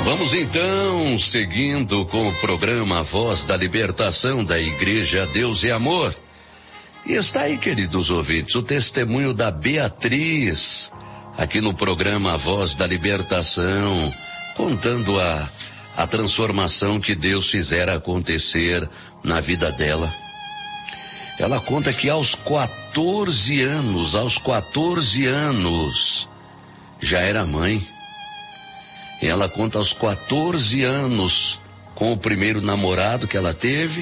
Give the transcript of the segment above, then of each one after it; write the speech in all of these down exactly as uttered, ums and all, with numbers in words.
Vamos então, seguindo com o programa Voz da Libertação da Igreja Deus e Amor. E está aí, queridos ouvintes, o testemunho da Beatriz, aqui no programa Voz da Libertação, contando a, a transformação que Deus fizera acontecer na vida dela. Ela conta que aos quatorze anos, aos quatorze anos, já era mãe. Ela conta aos quatorze anos com o primeiro namorado que ela teve,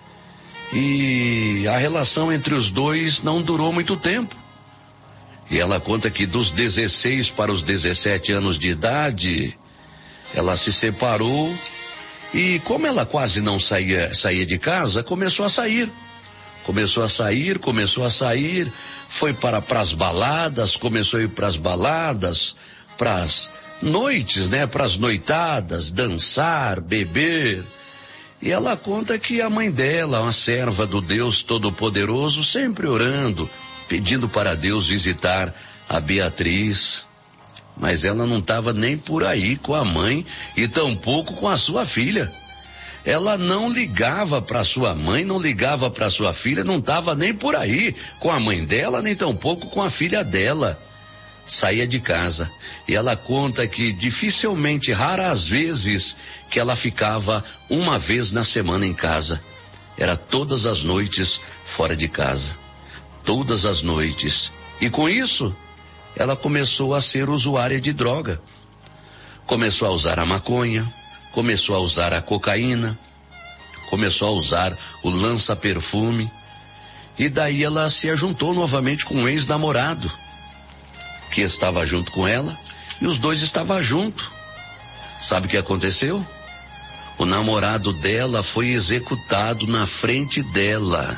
e a relação entre os dois não durou muito tempo. E ela conta que dos dezesseis para os dezessete anos de idade, ela se separou, e como ela quase não saía, saía de casa, começou a sair. Começou a sair, começou a sair, foi para as baladas, começou a ir para as baladas, para as noites, né, para as noitadas, dançar, beber. E ela conta que a mãe dela, uma serva do Deus Todo-Poderoso, sempre orando, pedindo para Deus visitar a Beatriz. Mas ela não estava nem por aí com a mãe e tampouco com a sua filha. Ela não ligava para sua mãe, não ligava para sua filha, não estava nem por aí com a mãe dela, nem tampouco com a filha dela. Saía de casa, e ela conta que dificilmente, raras vezes, que ela ficava uma vez na semana em casa. Era todas as noites fora de casa, todas as noites. E com isso, ela começou a ser usuária de droga. Começou a usar a maconha, começou a usar a cocaína, começou a usar o lança-perfume, e daí ela se ajuntou novamente com um ex-namorado, que estava junto com ela, e os dois estavam juntos. Sabe o que aconteceu? O namorado dela foi executado na frente dela.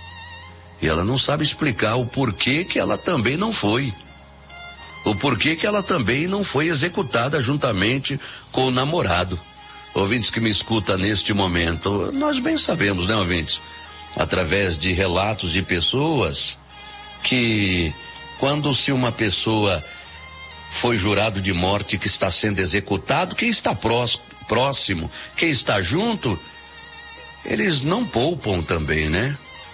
E ela não sabe explicar o porquê que ela também não foi. O porquê que ela também não foi executada juntamente com o namorado. Ouvintes que me escutam neste momento, nós bem sabemos, né, ouvintes? Através de relatos de pessoas que, quando se uma pessoa foi jurado de morte que está sendo executado, quem está próximo, quem está junto, eles não poupam também, né?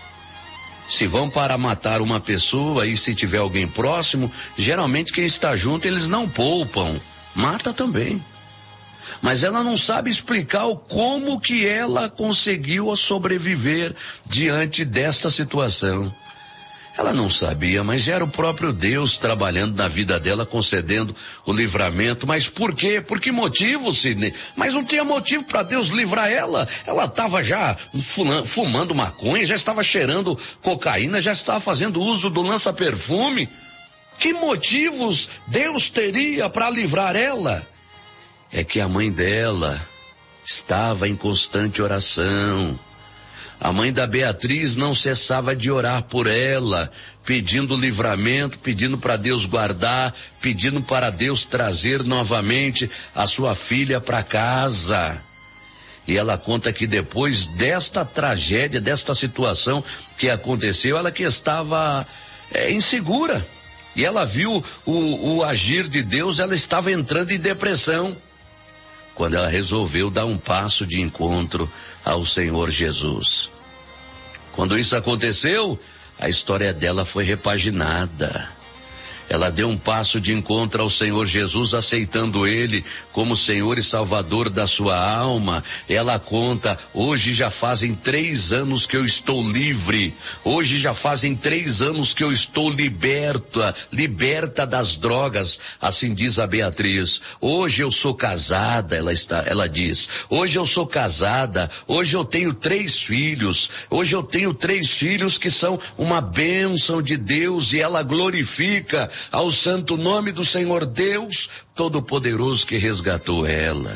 Se vão para matar uma pessoa e se tiver alguém próximo, geralmente quem está junto eles não poupam, mata também. Mas ela não sabe explicar o como que ela conseguiu sobreviver diante desta situação. Ela não sabia, mas era o próprio Deus trabalhando na vida dela, concedendo o livramento. Mas por quê? Por que motivo, Sidney? Mas não tinha motivo para Deus livrar ela. Ela estava já fumando maconha, já estava cheirando cocaína, já estava fazendo uso do lança-perfume. Que motivos Deus teria para livrar ela? É que a mãe dela estava em constante oração. A mãe da Beatriz não cessava de orar por ela, pedindo livramento, pedindo para Deus guardar, pedindo para Deus trazer novamente a sua filha para casa. E ela conta que depois desta tragédia, desta situação que aconteceu, ela que estava é, insegura. E ela viu o, o agir de Deus, ela estava entrando em depressão. Quando ela resolveu dar um passo de encontro ao Senhor Jesus. Quando isso aconteceu, a história dela foi repaginada. Ela deu um passo de encontro ao Senhor Jesus, aceitando Ele como Senhor e Salvador da sua alma. Ela conta, hoje já fazem três anos que eu estou livre. Hoje já fazem três anos que eu estou liberta, liberta das drogas, assim diz a Beatriz. Hoje eu sou casada, ela está, ela diz. Hoje eu sou casada, hoje eu tenho três filhos. Hoje eu tenho três filhos que são uma bênção de Deus, e ela glorifica ao santo nome do Senhor Deus Todo-Poderoso que resgatou ela.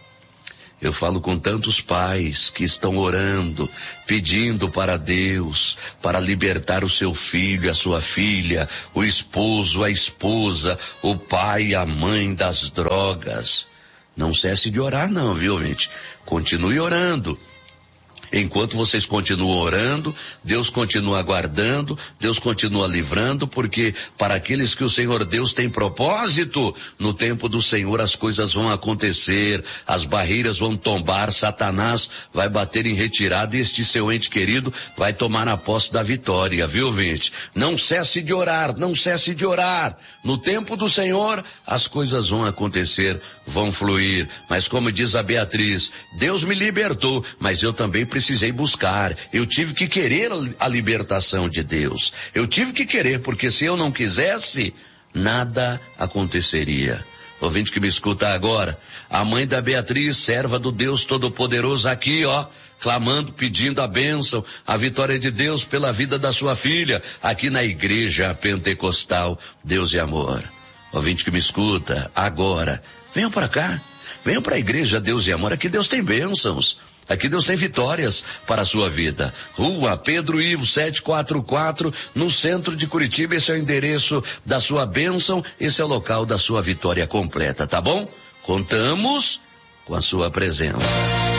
Eu falo com tantos pais que estão orando, pedindo para Deus, para libertar o seu filho, a sua filha, o esposo, a esposa, o pai, a mãe das drogas. Não cesse de orar não, viu, gente? Continue orando. enquanto vocês continuam orando, Deus continua guardando, Deus continua livrando, porque para aqueles que o Senhor Deus tem propósito, no tempo do Senhor as coisas vão acontecer, as barreiras vão tombar, Satanás vai bater em retirada e este seu ente querido vai tomar a posse da vitória, viu, gente? Não cesse de orar, não cesse de orar. No tempo do Senhor, as coisas vão acontecer, vão fluir. Mas como diz a Beatriz, Deus me libertou, mas eu também precisei buscar. Eu tive que querer a libertação de Deus. Eu tive que querer, porque se eu não quisesse, nada aconteceria. Ouvinte que me escuta agora, a mãe da Beatriz, serva do Deus Todo-Poderoso, aqui, ó, clamando, pedindo a bênção, a vitória de Deus pela vida da sua filha, aqui na Igreja Pentecostal Deus e Amor. Ouvinte que me escuta agora, venham para cá, venham para a Igreja Deus e Amor, aqui Deus tem bênçãos. Aqui Deus tem vitórias para a sua vida. Rua Pedro Ivo setecentos e quarenta e quatro, no centro de Curitiba. Esse é o endereço da sua bênção, esse é o local da sua vitória completa, tá bom? Contamos com a sua presença.